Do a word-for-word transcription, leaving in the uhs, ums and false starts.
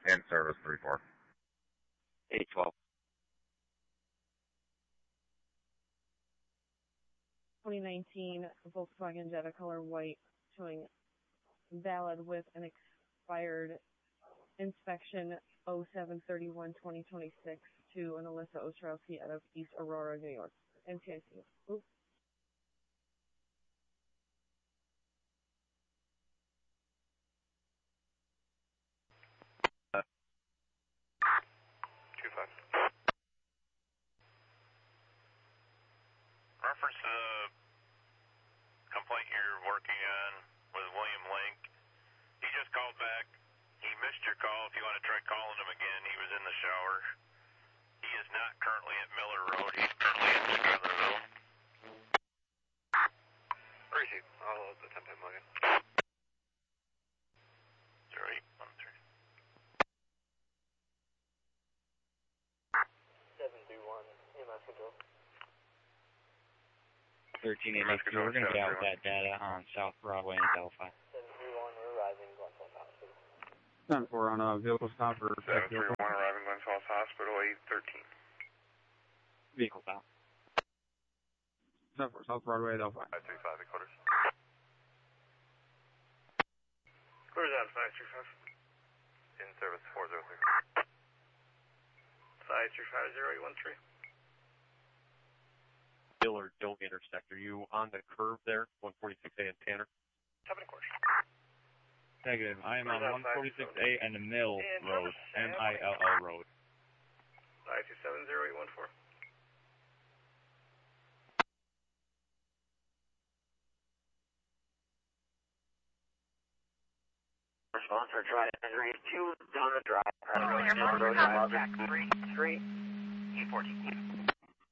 In service, three four. eight twelve. twenty nineteen Volkswagen Jetta color white, showing valid with an expired inspection oh seven thirty-one twenty twenty-six to an Alyssa Ostrowski out of East Aurora, New York. N C I C. Oops. two five. Reference to the complaint you're working on with William Link. He just called back. He missed your call. If you want to try calling him again, he was in the shower. He is not currently at Miller Road. He's currently in Scarlettville. Receive. I'll attempt him again. zero eight one three. seven two one, E M S control. thirteen eighty-two, we're going to get with that data on South Broadway and Delphi. seven three one, we're arriving Glen Falls Hospital. ten four on a vehicle stop for seven three one, arriving Glen Falls Hospital, eight thirteen. Vehicle stop. ten four, South Broadway, Delphi. five three five, quarters. Quarters out, five three five. In service, four zero three. five three five, zero eight one three. Dillard Dome intersect. Are you on the curve there, one forty-six A and Tanner? Seven course. Negative. I am on one forty-six A and the Mill Road, M I L L Road. five two seven, zero eight one four. Response for try three two Donna Drive. Contact three three eight fourteen.